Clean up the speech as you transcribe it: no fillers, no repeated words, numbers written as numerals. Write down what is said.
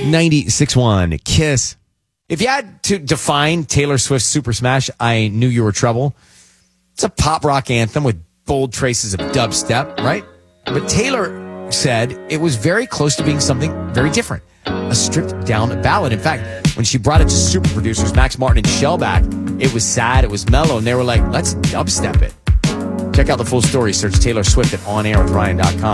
96.1 Kiss. If you had to define Taylor Swift's Super Smash, I Knew You Were Trouble, it's a pop rock anthem with bold traces of dubstep, right? But Taylor said it was very close to being something very different, a stripped down ballad. In fact, when she brought it to super producers Max Martin and Shellback, it was sad, it was mellow, and they were like, let's dubstep it. Check out the full story. Search Taylor Swift at onairwithryan.com.